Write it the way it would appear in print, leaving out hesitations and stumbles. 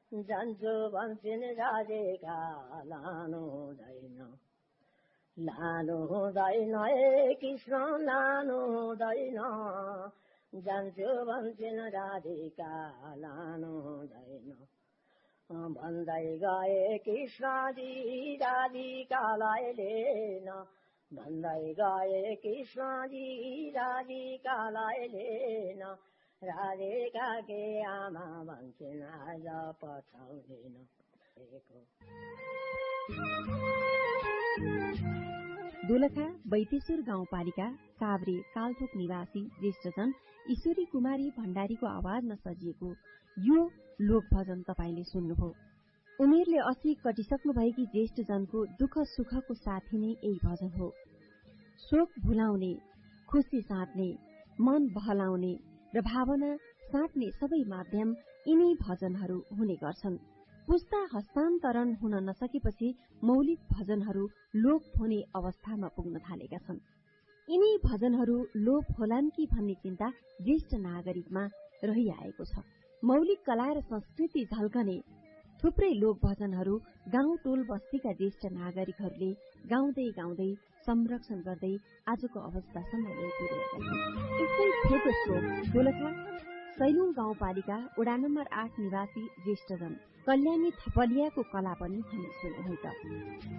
जान्छु भन्छन् राजेका लानु हुँदैन हे कृष्ण लानु हुँदैन जान्छु भन्छन् राधिका लानु हुँदैन भन्दै गए कृष्णजी राधिकालाई लिन भन्दै गए कृष्णजी राधिकालाई लिन राधिका के आमा भन्छन् आज पठाउँदिन दोलखा बैतेश्वर गाउँपालिका काभ्रे कालथोक निवासी ज्येष्ठजन ईश्वरी कुमारी भण्डारीको आवाजमा सजिएको यो लोकभजन तपाईले सुन्नुभयो। उमेरले 80 कटिसक्नु भएकी ज्येष्ठजनको दुःख सुखको साथी नै यही भजन हो। शोक भुलाउने, खुशी साट्ने, मन बहलाउने र भावना साट्ने सबै माध्यम यिनै भजनहरू हुने गर्छन्। पुस्ता हस्तान्तरण हुन नसकेपछि मौलिक भजनहरू लोप हुने अवस्थामा पुग्न थालेका छन्। यिनै भजनहरू लोप होलान् कि भन्ने चिन्ता ज्येष्ठ नागरिकमा रहिआएको छ। मौलिक कला र संस्कृति झल्कने थुप्रै लोक भजनहरू गाउँ टोल बस्तीका ज्येष्ठ नागरिकहरूले गाउँदै गाउँदै संरक्षण गर्दै आजको अवस्थासम्म ल्याइपुर्याएका छन्। यस्तै छोटो श्लोक दोलखा सैलुङ गाउँपालिका वडा नम्बर 8 निवासी ज्येष्ठजन कल्याणी थपलियाको कला पनि हामी सुन्नुहुन्छ।